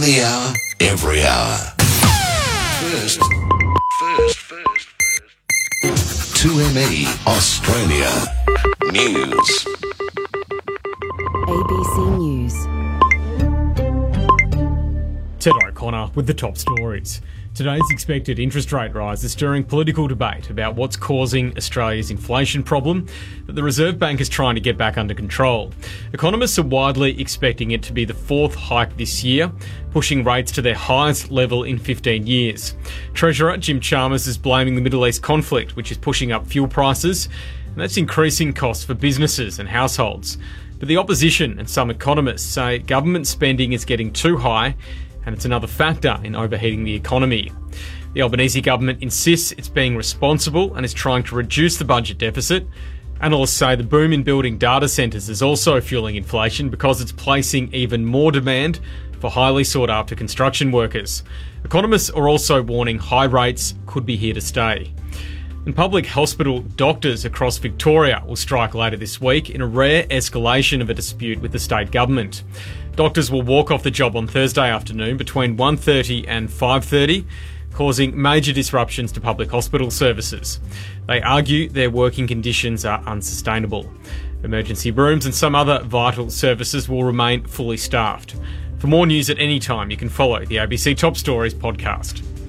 the hour, every hour. First. 2ME Australia News. ABC News. Ted O'Connor with the top stories. Today's expected interest rate rise is stirring political debate about what's causing Australia's inflation problem that the Reserve Bank is trying to get back under control. Economists are widely expecting it to be the fourth hike this year, pushing rates to their highest level in 15 years. Treasurer Jim Chalmers is blaming the Middle East conflict, which is pushing up fuel prices, and that's increasing costs for businesses and households. But the opposition and some economists say government spending is getting too high, and it's another factor in overheating the economy. The Albanese government insists it's being responsible and is trying to reduce the budget deficit. Analysts say the boom in building data centres is also fueling inflation because it's placing even more demand for highly sought-after construction workers. Economists are also warning high rates could be here to stay. And public hospital doctors across Victoria will strike later this week in a rare escalation of a dispute with the state government. Doctors will walk off the job on Thursday afternoon between 1:30 and 5:30, causing major disruptions to public hospital services. They argue their working conditions are unsustainable. Emergency rooms and some other vital services will remain fully staffed. For more news at any time, you can follow the ABC Top Stories podcast.